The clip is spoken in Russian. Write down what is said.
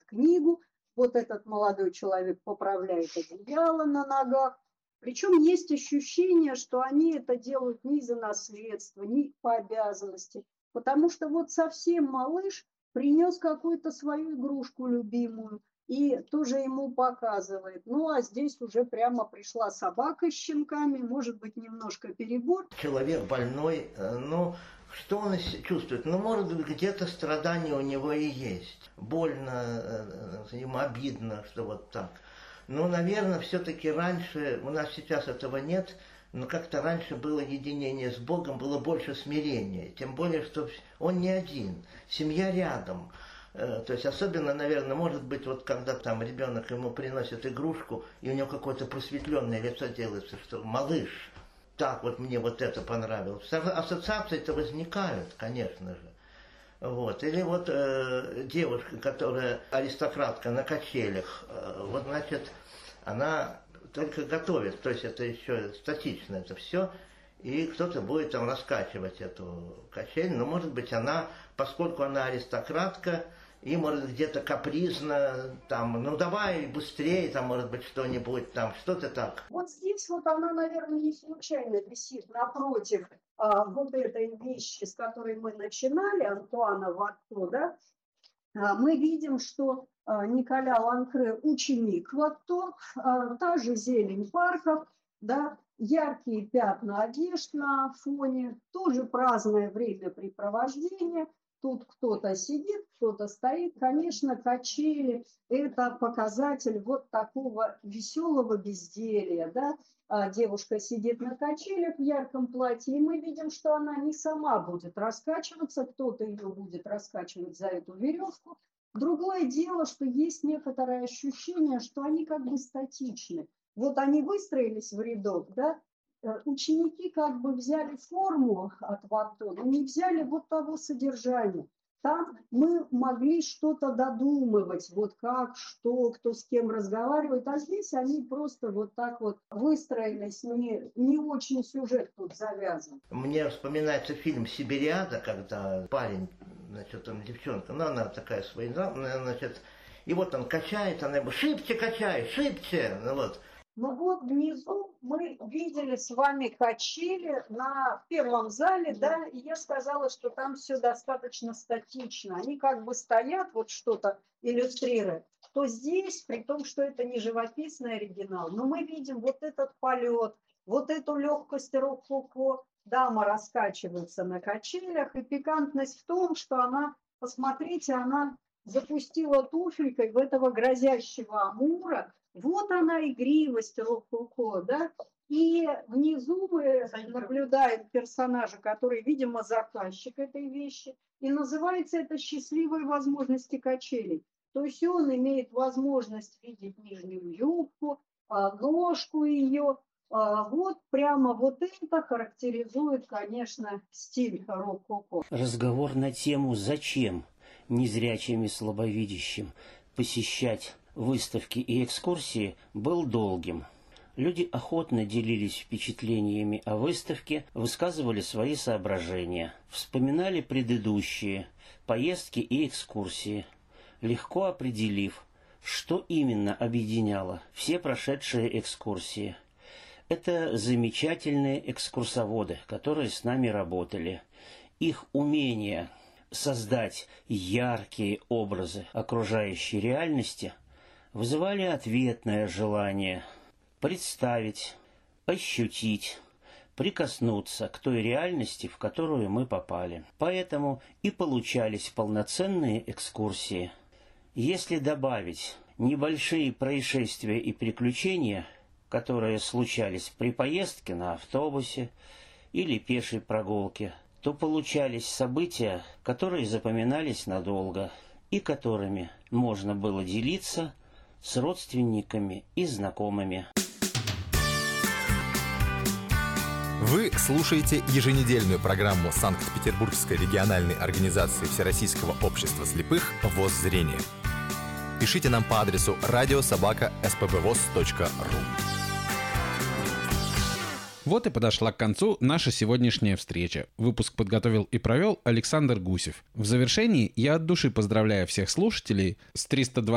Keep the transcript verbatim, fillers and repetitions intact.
книгу, вот этот молодой человек поправляет одеяло на ногах. Причем есть ощущение, что они это делают не из-за наследства, не по обязанности, потому что вот совсем малыш принес какую-то свою игрушку любимую и тоже ему показывает. Ну, а здесь уже прямо пришла собака с щенками, может быть, немножко перебор. Человек больной, ну, что он чувствует? Ну, может быть, где-то страдания у него и есть. Больно, ему обидно, что вот так. Ну, наверное, все-таки раньше, у нас сейчас этого нет, но как-то раньше было единение с Богом, было больше смирения. Тем более, что он не один, семья рядом. То есть особенно, наверное, может быть, вот когда там ребенок ему приносит игрушку, и у него какое-то просветленное лицо делается, что малыш, так вот мне вот это понравилось. Ассоциации-то возникают, конечно же. Вот. Или вот э, девушка, которая аристократка на качелях, э, вот значит, она только готовит, то есть это еще статично это все, и кто-то будет там раскачивать эту качель, но может быть она, поскольку она аристократка, и может где-то капризно, там, ну давай быстрее, там может быть что-нибудь, там что-то так. Вот здесь вот она, наверное, не случайно висит напротив а, вот этой вещи, с которой мы начинали, Антуана Ватто, да, а, мы видим, что а, Николя Ланкре ученик Ватто, а, та же зелень парков, да, яркие пятна одежд на фоне, тоже праздное времяпрепровождение. Тут кто-то сидит, кто-то стоит. Конечно, качели – это показатель вот такого веселого безделья. Да? Девушка сидит на качелях в ярком платье, и мы видим, что она не сама будет раскачиваться, кто-то ее будет раскачивать за эту веревку. Другое дело, что есть некоторое ощущение, что они как бы статичны. Вот они выстроились в рядок, да? Ученики как бы взяли форму от Ватто, но не взяли вот того содержания. Там мы могли что-то додумывать, вот как, что, кто с кем разговаривает, а здесь они просто вот так вот выстроились, не, не очень сюжет тут завязан. Мне вспоминается фильм «Сибириада», когда парень, значит, там девчонка, ну она такая своенравная, значит, и вот он качает, она ему «шибче качай, шибче», ну вот. Ну вот внизу мы видели с вами качели на первом зале, да, и я сказала, что там все достаточно статично. Они как бы стоят, вот что-то иллюстрируют. То здесь, при том, что это не живописный оригинал, но мы видим вот этот полет, вот эту легкость рококо. Дама раскачивается на качелях, и пикантность в том, что она, посмотрите, она запустила туфелькой в этого грозящего амура. Вот она игривость рококо, да, и внизу мы наблюдаем персонажа, который, видимо, заказчик этой вещи, и называется это «Счастливые возможности качелей». То есть он имеет возможность видеть нижнюю юбку, ножку ее. Вот прямо вот это характеризует, конечно, стиль рококо. Разговор на тему «Зачем незрячим и слабовидящим посещать выставки и экскурсии» был долгим. Люди охотно делились впечатлениями о выставке, высказывали свои соображения, вспоминали предыдущие поездки и экскурсии, легко определив, что именно объединяло все прошедшие экскурсии. Это замечательные экскурсоводы, которые с нами работали. Их умение создать яркие образы окружающей реальности вызывали ответное желание представить, ощутить, прикоснуться к той реальности, в которую мы попали. Поэтому и получались полноценные экскурсии. Если добавить небольшие происшествия и приключения, которые случались при поездке на автобусе или пешей прогулке, то получались события, которые запоминались надолго и которыми можно было делиться с родственниками и знакомыми. Вы слушаете еженедельную программу Санкт-Петербургской региональной организации Всероссийского общества слепых «ВОС Зрение». Пишите нам по адресу радио собака эс пэ бэ вос точка ру. Вот и подошла к концу наша сегодняшняя встреча. Выпуск подготовил и провел Александр Гусев. В завершении я от души поздравляю всех слушателей с триста двадцать